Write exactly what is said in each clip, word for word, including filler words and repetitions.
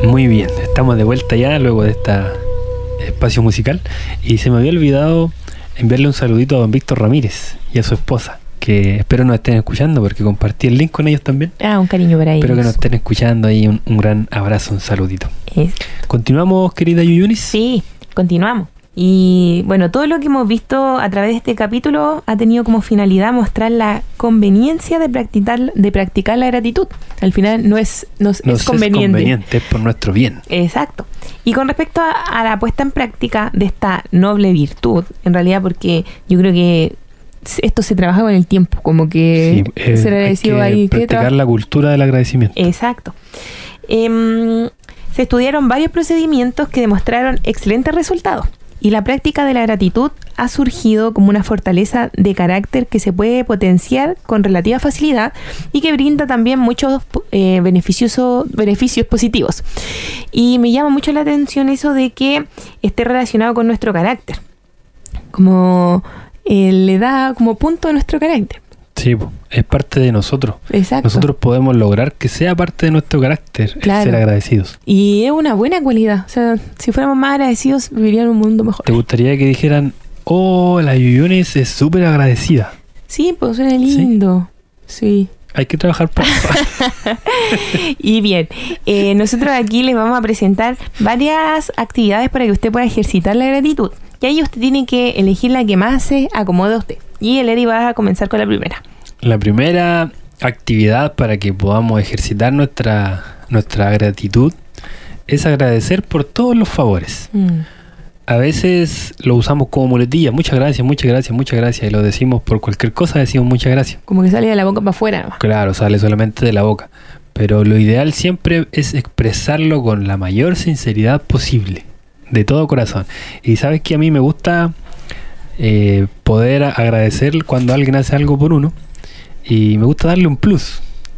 Muy bien, estamos de vuelta ya luego de este espacio musical y se me había olvidado enviarle un saludito a don Víctor Ramírez y a su esposa, que espero nos estén escuchando porque compartí el link con ellos también. Ah, un cariño para ellos. Espero que nos estén escuchando ahí, un, un gran abrazo, un saludito. Es... ¿Continuamos, querida Yuyunis? Sí, continuamos. Y bueno, todo lo que hemos visto a través de este capítulo ha tenido como finalidad mostrar la conveniencia de practicar, de practicar la gratitud. Al final no es, no es, Nos es conveniente. Es conveniente, es por nuestro bien. Exacto. Y con respecto a, a la puesta en práctica de esta noble virtud, en realidad porque yo creo que esto se trabaja con el tiempo, como que sí, eh, ser agradecido hay que ahí. practicar la cultura del agradecimiento. Exacto. Eh, se estudiaron varios procedimientos que demostraron excelentes resultados. Y la práctica de la gratitud ha surgido como una fortaleza de carácter que se puede potenciar con relativa facilidad y que brinda también muchos eh, beneficiosos, beneficios positivos. Y me llama mucho la atención eso de que esté relacionado con nuestro carácter. Como eh, le da como punto a nuestro carácter. Sí, es parte de nosotros. Exacto. Nosotros podemos lograr que sea parte de nuestro carácter, claro. Ser agradecidos. Y es una buena cualidad. O sea, si fuéramos más agradecidos, viviríamos en un mundo mejor. ¿Te gustaría que dijeran, oh, la Yuyunis es súper agradecida? Sí, pues suena lindo. Sí. sí. Hay que trabajar para eso. Y bien, eh, nosotros aquí les vamos a presentar varias actividades para que usted pueda ejercitar la gratitud. Y ahí usted tiene que elegir la que más se acomode a usted. Y el Eri va a comenzar con la primera. La primera actividad para que podamos ejercitar nuestra, nuestra gratitud es agradecer por todos los favores. Mm. A veces lo usamos como muletilla. Muchas gracias, muchas gracias, muchas gracias. Y lo decimos por cualquier cosa, decimos muchas gracias. Como que sale de la boca para afuera, ¿no? Claro, sale solamente de la boca. Pero lo ideal siempre es expresarlo con la mayor sinceridad posible. De todo corazón. Y sabes que a mí me gusta eh, poder agradecer cuando alguien hace algo por uno. Y me gusta darle un plus.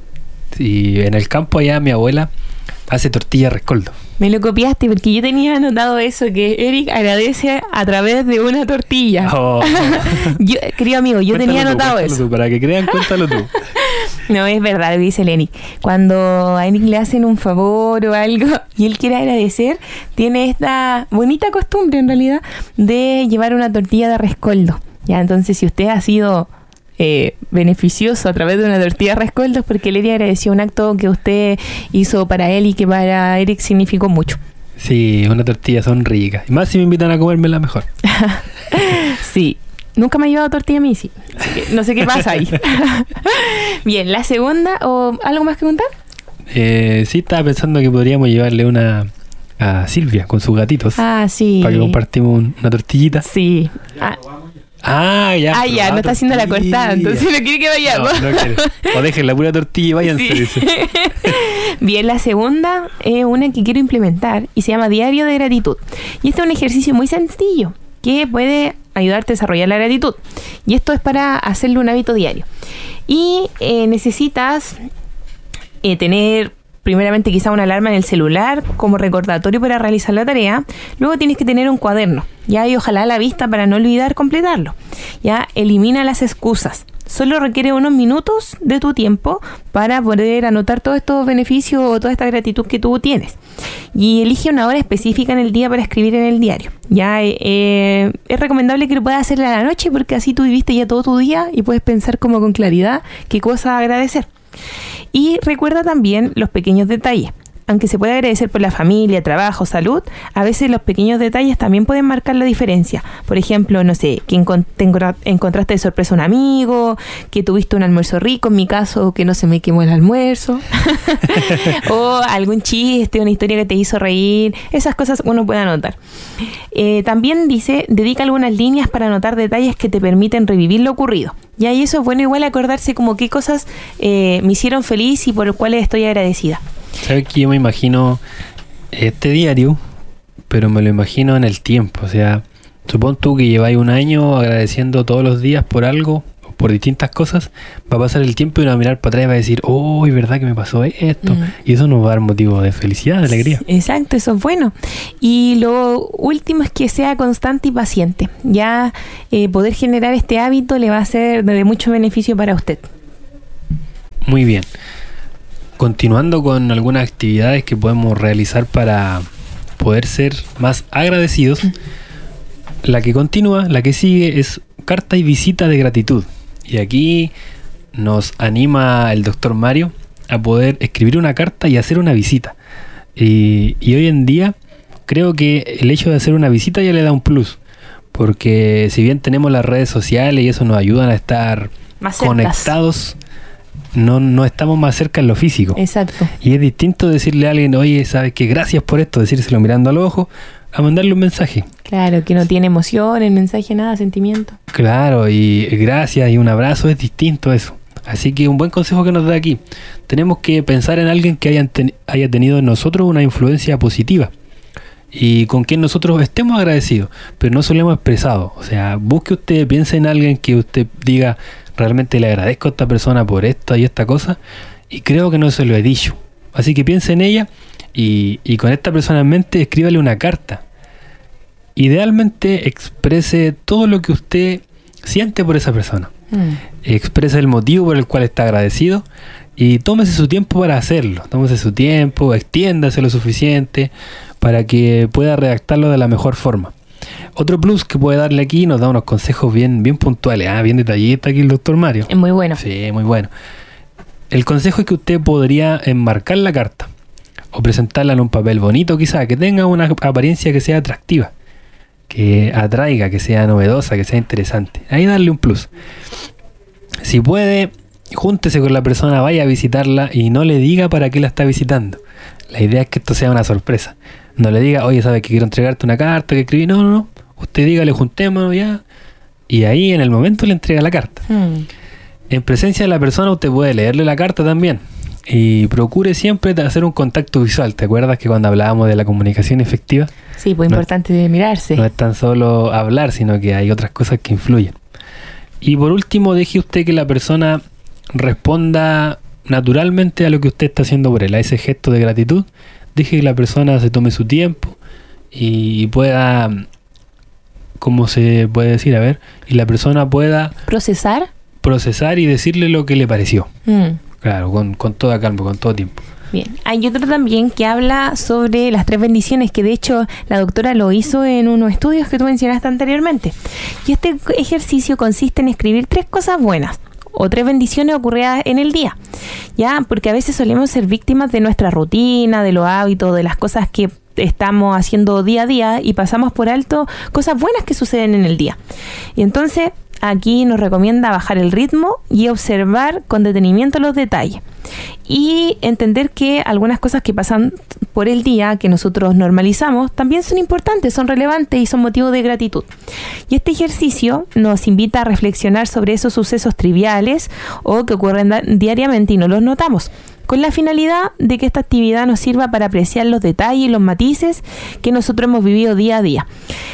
Y en el campo allá mi abuela hace tortilla rescoldo. Me lo copiaste porque yo tenía anotado eso, que Eric agradece a través de una tortilla. Oh. yo, querido amigo, yo cuéntalo tenía tú, anotado eso. Tú, para que crean, cuéntalo tú. No, es verdad lo que dice el Eric. Cuando a Eric le hacen un favor o algo y él quiere agradecer, tiene esta bonita costumbre en realidad de llevar una tortilla de rescoldo. Ya, entonces si usted ha sido eh, beneficioso a través de una tortilla de rescoldo, es porque el Eric agradeció un acto que usted hizo para él y que para Eric significó mucho. Sí, una tortilla son ricas. Y más si me invitan a comérmela mejor. Sí. Nunca me ha llevado tortilla a mí, sí. Así que no sé qué pasa ahí. Bien, la segunda, ¿o algo más que contar? Eh, sí, estaba pensando que podríamos llevarle una a Silvia con sus gatitos. Ah, sí. Para que compartimos un, una tortillita. Sí. Ah, ah ya. Ah, ya, no está haciendo la cortada, entonces no quiere que vayamos. No, no quiere. O dejen la pura tortilla y váyanse. Sí. Bien, la segunda es una que quiero implementar y se llama Diario de Gratitud. Y este es un ejercicio muy sencillo que puede ayudarte a desarrollar la gratitud. Y esto es para hacerlo un hábito diario. Y eh, necesitas eh, tener primeramente quizá una alarma en el celular como recordatorio para realizar la tarea. Luego tienes que tener un cuaderno, ya, y ojalá a la vista para no olvidar completarlo. Ya, elimina las excusas. Solo requiere unos minutos de tu tiempo para poder anotar todos estos beneficios o toda esta gratitud que tú tienes. Y elige una hora específica en el día para escribir en el diario. Ya eh, es recomendable que lo puedas hacer a la noche porque así tú viviste ya todo tu día y puedes pensar como con claridad qué cosa agradecer. Y recuerda también los pequeños detalles. Aunque se puede agradecer por la familia, trabajo, salud, a veces los pequeños detalles también pueden marcar la diferencia. Por ejemplo, no sé, que encont- encontraste de sorpresa a un amigo, que tuviste un almuerzo rico, en mi caso, que no se me quemó el almuerzo, o algún chiste, una historia que te hizo reír. Esas cosas uno puede anotar. Eh, también dice, dedica algunas líneas para anotar detalles que te permiten revivir lo ocurrido. Y ahí eso es bueno igual acordarse como qué cosas eh, me hicieron feliz y por las cuales estoy agradecida. ¿Sabes que yo me imagino este diario, pero me lo imagino en el tiempo? O sea, supón tú que lleváis un año agradeciendo todos los días por algo, por distintas cosas, va a pasar el tiempo y uno va a mirar para atrás y va a decir, oh, es verdad que me pasó esto. Mm. Y eso nos va a dar motivo de felicidad, de alegría. Exacto, eso es bueno. Y lo último es que sea constante y paciente. Ya eh, poder generar este hábito le va a ser de mucho beneficio para usted. Muy bien. continuando con algunas actividades que podemos realizar para poder ser más agradecidos, la que continúa, la que sigue es carta y visita de gratitud. Y aquí nos anima el doctor Mario a poder escribir una carta y hacer una visita. Y, y hoy en día creo que el hecho de hacer una visita ya le da un plus, porque si bien tenemos las redes sociales y eso nos ayudan a estar Más conectados, no, no estamos más cerca en lo físico. Exacto. Y es distinto decirle a alguien, oye, ¿sabes qué? Gracias por esto, decírselo mirando a los ojos, a mandarle un mensaje. Claro, que no tiene emoción, el mensaje, nada, sentimiento. Claro, y gracias y un abrazo es distinto eso. Así que un buen consejo que nos da aquí. Tenemos que pensar en alguien que haya, ten, haya tenido en nosotros una influencia positiva y con quien nosotros estemos agradecidos, pero no solo hemos expresado. O sea, busque usted, piense en alguien que usted diga, realmente le agradezco a esta persona por esta y esta cosa, y creo que no se lo he dicho. Así que piense en ella y, y con esta persona en mente escríbale una carta. Idealmente exprese todo lo que usted siente por esa persona. Mm. Exprese el motivo por el cual está agradecido y tómese su tiempo para hacerlo. Tómese su tiempo, extiéndase lo suficiente para que pueda redactarlo de la mejor forma. Otro plus que puede darle aquí, nos da unos consejos bien, bien puntuales, ah, bien detallistas aquí el doctor Mario. Es muy bueno. Sí, muy bueno. El consejo es que usted podría enmarcar la carta o presentarla en un papel bonito, quizá, que tenga una apariencia que sea atractiva, que atraiga, que sea novedosa, que sea interesante. Ahí darle un plus. Si puede, júntese con la persona, vaya a visitarla y no le diga para qué la está visitando. La idea es que esto sea una sorpresa. No le diga, oye, ¿sabes que quiero entregarte una carta que escribí? No, no, no. Usted dígale, juntémonos ya. Y ahí en el momento le entrega la carta. Hmm. En presencia de la persona usted puede leerle la carta también. Y procure siempre hacer un contacto visual. ¿Te acuerdas que cuando hablábamos de la comunicación efectiva? Sí, pues no importante es, mirarse. No es tan solo hablar, sino que hay otras cosas que influyen. Y por último, deje usted que la persona responda naturalmente a lo que usted está haciendo por él, a ese gesto de gratitud. Deje que la persona se tome su tiempo y pueda, ¿cómo se puede decir? A ver, y la persona pueda... ¿Procesar? Procesar y decirle lo que le pareció. Mm. Claro, con, con toda calma, con todo tiempo. Bien, hay otro también que habla sobre las tres bendiciones, que de hecho la doctora lo hizo en unos estudios que tú mencionaste anteriormente. Y este ejercicio consiste en escribir tres cosas buenas o tres bendiciones ocurridas en el día, ya, porque a veces solemos ser víctimas de nuestra rutina, de los hábitos, de las cosas que estamos haciendo día a día y pasamos por alto cosas buenas que suceden en el día. Y entonces aquí nos recomienda bajar el ritmo y observar con detenimiento los detalles y entender que algunas cosas que pasan por el día que nosotros normalizamos también son importantes, son relevantes y son motivo de gratitud. Y este ejercicio nos invita a reflexionar sobre esos sucesos triviales o que ocurren da- diariamente y no los notamos, con la finalidad de que esta actividad nos sirva para apreciar los detalles y los matices que nosotros hemos vivido día a día.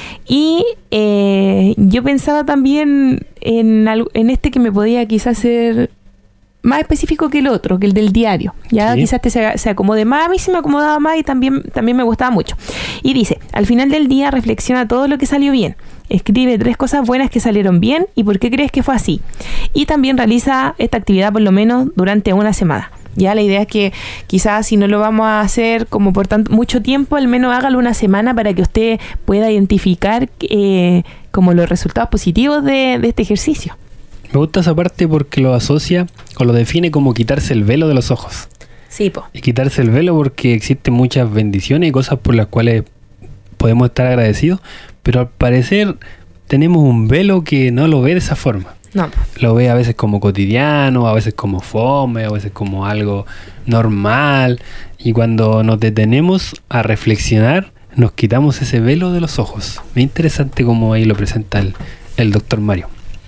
Y eh, yo pensaba también en, algo, en este que me podía quizás ser más específico que el otro, que el del diario. Ya, sí. Quizás este se, se acomode más, a mí se me acomodaba más y también, también me gustaba mucho. Y dice, al final del día reflexiona todo lo que salió bien. Escribe tres cosas buenas que salieron bien y por qué crees que fue así. Y también realiza esta actividad por lo menos durante una semana. Ya, la idea es que quizás si no lo vamos a hacer como por tanto, mucho tiempo, al menos hágalo una semana para que usted pueda identificar eh, como los resultados positivos de, de este ejercicio. Me gusta esa parte porque lo asocia o lo define como quitarse el velo de los ojos. Sí, po. Y quitarse el velo porque existen muchas bendiciones y cosas por las cuales podemos estar agradecidos, pero al parecer tenemos un velo que no lo ve de esa forma. No. Lo ve a veces como cotidiano, a veces como fome, a veces como algo normal. Y cuando nos detenemos a reflexionar, nos quitamos ese velo de los ojos. Muy interesante como ahí lo presenta el, el doctor Mario.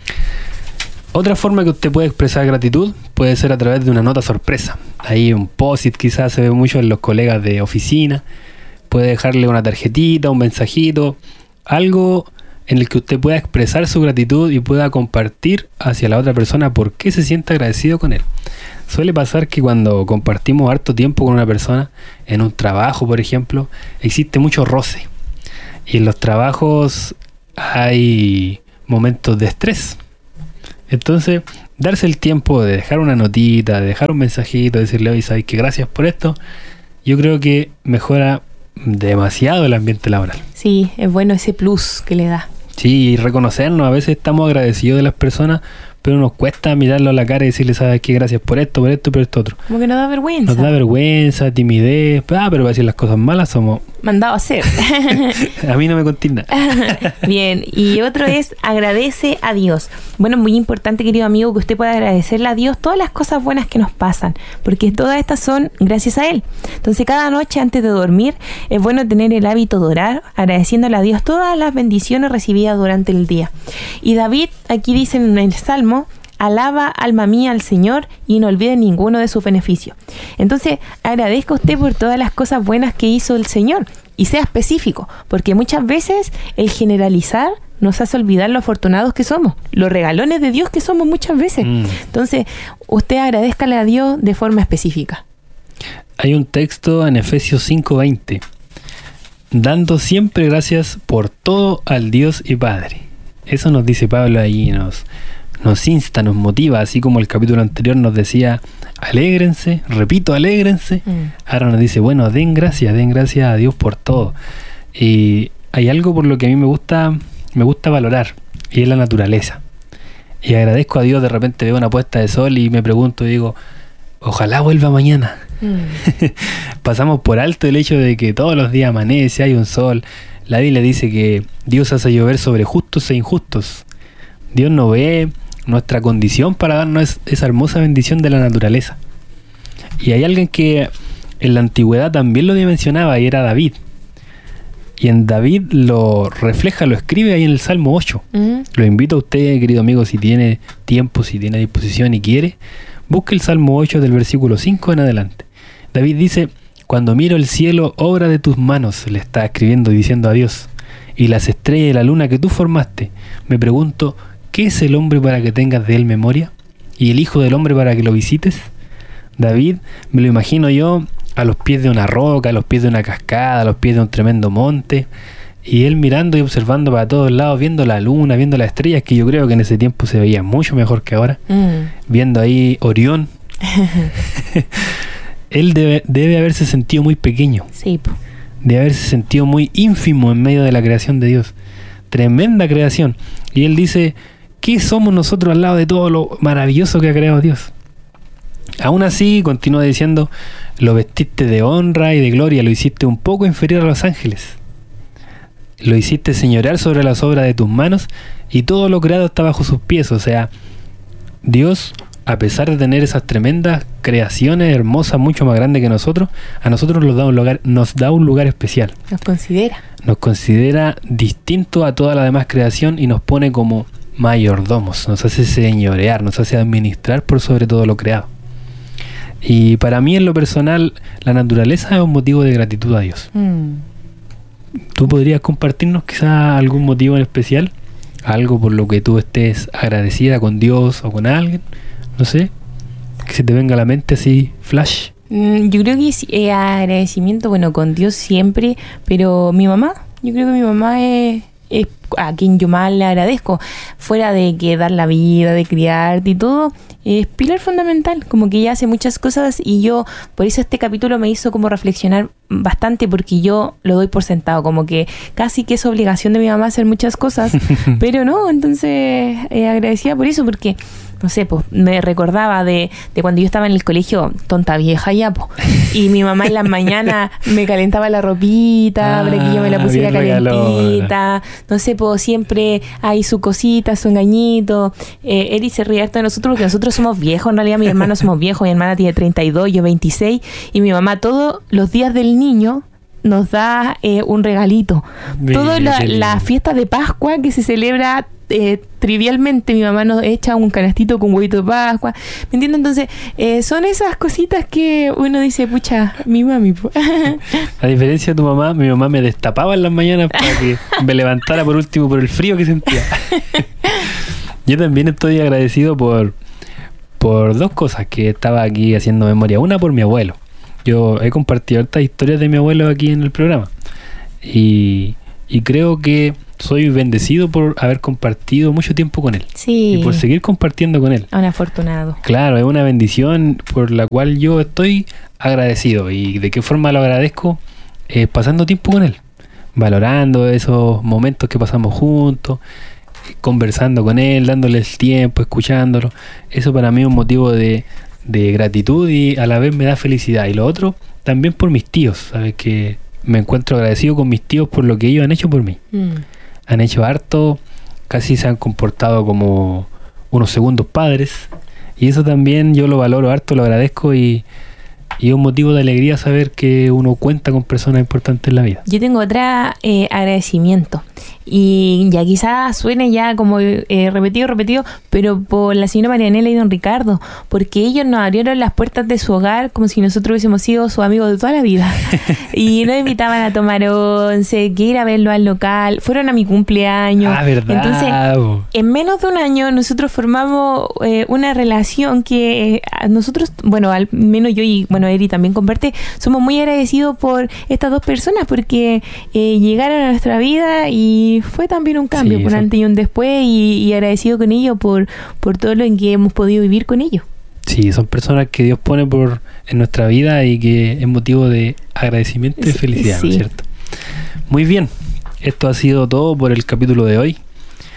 Otra forma que usted puede expresar gratitud puede ser a través de una nota sorpresa. Ahí un post-it quizás se ve mucho en los colegas de oficina. Puede dejarle una tarjetita, un mensajito, algo en el que usted pueda expresar su gratitud y pueda compartir hacia la otra persona por qué se siente agradecido con él. Suele pasar que cuando compartimos harto tiempo con una persona, en un trabajo por ejemplo, existe mucho roce. Y en los trabajos hay momentos de estrés. Entonces darse el tiempo de dejar una notita, de dejar un mensajito, decirle, oye, ¿sabes qué? Gracias por esto. Yo creo que mejora demasiado el ambiente laboral. Sí, es bueno ese plus que le da. Sí, y reconocernos, a veces estamos agradecidos de las personas, pero nos cuesta mirarlo a la cara y decirle, ¿sabes qué? Gracias por esto, por esto, por esto otro. Como que nos da vergüenza. Nos da vergüenza, timidez, ah, pero para decir las cosas malas somos... Mandado a hacer. A mí no me contís nada. Bien, y otro es agradece a Dios. Bueno, muy importante, querido amigo, que usted pueda agradecerle a Dios todas las cosas buenas que nos pasan, porque todas estas son gracias a Él. Entonces, cada noche antes de dormir es bueno tener el hábito de orar, agradeciéndole a Dios todas las bendiciones recibidas durante el día. Y David, aquí dice en el Salmo, alaba, alma mía, al Señor y no olvide ninguno de sus beneficios. Entonces, agradezca a usted por todas las cosas buenas que hizo el Señor y sea específico, porque muchas veces el generalizar nos hace olvidar lo afortunados que somos, los regalones de Dios que somos muchas veces. Mm. Entonces, usted agradézcale a Dios de forma específica. Hay un texto en Efesios cinco veinte, dando siempre gracias por todo al Dios y Padre. Eso nos dice Pablo ahí, nos... nos insta, nos motiva, así como el capítulo anterior nos decía, alégrense, repito, alégrense. Mm. Ahora nos dice, bueno, den gracias, den gracias a Dios por todo. Y hay algo por lo que a mí me gusta, me gusta valorar, y es la naturaleza. Y agradezco a Dios, de repente veo una puesta de sol y me pregunto, digo, ojalá vuelva mañana. Mm. Pasamos por alto el hecho de que todos los días amanece, hay un sol. La Biblia dice que Dios hace llover sobre justos e injustos. Dios no ve nuestra condición para darnos esa hermosa bendición de la naturaleza. Y hay alguien que en la antigüedad también lo dimensionaba y era David. Y en David lo refleja, lo escribe ahí en el Salmo ocho. Mm. Lo invito a usted, querido amigo, si tiene tiempo, si tiene disposición y quiere, busque el Salmo ocho del versículo cinco en adelante. David dice, cuando miro el cielo, obra de tus manos, le está escribiendo y diciendo a Dios, y las estrellas y la luna que tú formaste, me pregunto, ¿qué es el hombre para que tengas de él memoria? ¿Y el hijo del hombre para que lo visites? David, me lo imagino yo a los pies de una roca, a los pies de una cascada, a los pies de un tremendo monte, y él mirando y observando para todos lados, viendo la luna, viendo las estrellas, que yo creo que en ese tiempo se veía mucho mejor que ahora, mm. viendo ahí Orión. Él debe, debe haberse sentido muy pequeño. Sí. Debe haberse sentido muy ínfimo en medio de la creación de Dios. Tremenda creación. Y él dice, ¿qué somos nosotros al lado de todo lo maravilloso que ha creado Dios? Aún así, continúa diciendo, lo vestiste de honra y de gloria, lo hiciste un poco inferior a los ángeles. Lo hiciste señorear sobre las obras de tus manos y todo lo creado está bajo sus pies. O sea, Dios, a pesar de tener esas tremendas creaciones hermosas, mucho más grandes que nosotros, a nosotros nos da un lugar, nos da un lugar especial. Nos considera. Nos considera distinto a toda la demás creación y nos pone como mayordomos, nos hace señorear, nos hace administrar por sobre todo lo creado. Y para mí, en lo personal, la naturaleza es un motivo de gratitud a Dios. Mm. ¿Tú podrías compartirnos quizá algún motivo en especial? Algo por lo que tú estés agradecida con Dios o con alguien, no sé, que se te venga a la mente así, flash. Mm, yo creo que es eh, agradecimiento, bueno, con Dios siempre, pero mi mamá, yo creo que mi mamá es... es a quien yo más le agradezco, fuera de que dar la vida, de criarte y todo, es pilar fundamental, como que ella hace muchas cosas y yo, por eso este capítulo me hizo como reflexionar bastante, porque yo lo doy por sentado, como que casi que es obligación de mi mamá hacer muchas cosas, pero no, entonces eh, agradecida por eso, porque no sé, pues me recordaba de, de cuando yo estaba en el colegio, tonta vieja ya, pues, y mi mamá en las mañanas me calentaba la ropita ah, para que yo me la pusiera calentita, no sé, pues siempre hay su cosita, su engañito. eh, Eri se ríe harto de nosotros porque nosotros somos viejos, en realidad mis hermanos somos viejos, mi hermana tiene treinta y dos, yo veintiséis, y mi mamá todos los días del niño nos da eh, un regalito. Todas las la fiestas de Pascua que se celebra eh, trivialmente, mi mamá nos echa un canastito con huevito de Pascua, ¿me entiendes? Entonces eh, son esas cositas que uno dice, pucha, mi mami. A diferencia de tu mamá, mi mamá me destapaba en las mañanas para que me levantara por último por el frío que sentía. Yo también estoy agradecido por por dos cosas que estaba aquí haciendo memoria. Una, por mi abuelo. Yo he compartido estas historias de mi abuelo aquí en el programa. Y, y creo que soy bendecido por haber compartido mucho tiempo con él. Sí. Y por seguir compartiendo con él. Un afortunado. Claro, es una bendición por la cual yo estoy agradecido. ¿Y de qué forma lo agradezco? Eh, pasando tiempo con él, valorando esos momentos que pasamos juntos, conversando con él, dándole el tiempo, escuchándolo. Eso para mí es un motivo de, de gratitud y a la vez me da felicidad. Y lo otro, también por mis tíos, ¿sabes? Que me encuentro agradecido con mis tíos por lo que ellos han hecho por mí. Mm. Han hecho harto, casi se han comportado como unos segundos padres. Y eso también yo lo valoro harto, lo agradezco y... Y es un motivo de alegría saber que uno cuenta con personas importantes en la vida. Yo tengo otro eh, agradecimiento. Y ya quizás suene ya como eh, repetido, repetido, pero por la señora Marianela y don Ricardo, porque ellos nos abrieron las puertas de su hogar como si nosotros hubiésemos sido sus amigos de toda la vida. Y nos invitaban a tomar once, que ir a verlo al local, fueron a mi cumpleaños. Ah, verdad. Entonces, en menos de un año nosotros formamos eh, una relación que eh, nosotros, bueno, al menos yo y bueno, Eri también comparte, somos muy agradecidos por estas dos personas porque eh, llegaron a nuestra vida y fue también un cambio, sí, por antes y un después, y, y agradecido con ellos por, por todo lo en que hemos podido vivir con ellos. Sí, son personas que Dios pone por en nuestra vida y que es motivo de agradecimiento y felicidad, sí. ¿No es cierto? Muy bien, esto ha sido todo por el capítulo de hoy.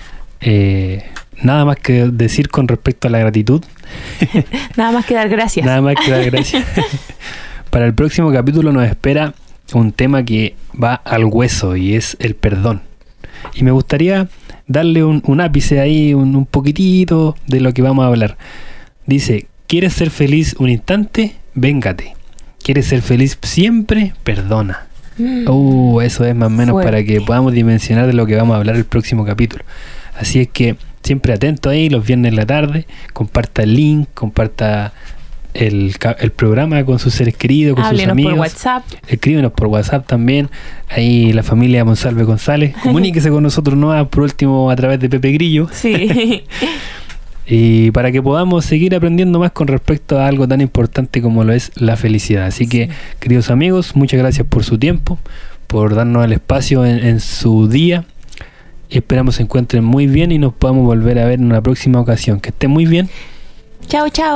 Eh, nada más que decir con respecto a la gratitud. Nada más que dar gracias. Nada más que dar gracias. Para el próximo capítulo nos espera un tema que va al hueso y es el perdón. Y me gustaría darle un, un ápice ahí, un, un poquitito de lo que vamos a hablar. Dice, ¿quieres ser feliz un instante? Véngate. ¿Quieres ser feliz siempre? Perdona. Mm. Uh, eso es más o menos fuerte, para que podamos dimensionar de lo que vamos a hablar el próximo capítulo. Así es que siempre atento ahí, los viernes en la tarde, comparta el link, comparta el, el programa con sus seres queridos, con Háblenos sus amigos. Por WhatsApp. Escríbenos por WhatsApp también. Ahí la familia Monsalve González. Comuníquese con nosotros, ¿no? Por último, a través de Pepe Grillo. Sí. Y para que podamos seguir aprendiendo más con respecto a algo tan importante como lo es la felicidad. Así que, sí, queridos amigos, muchas gracias por su tiempo, por darnos el espacio en, en su día. Esperamos se encuentren muy bien y nos podamos volver a ver en una próxima ocasión. Que estén muy bien. Chao, chao.